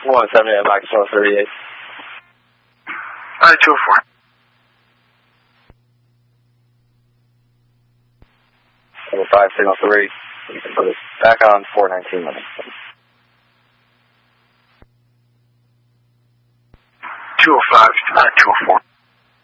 178 Maxwell 38. Alright, 204. Level 5, signal 3. Back on 419 minutes. 205, 204.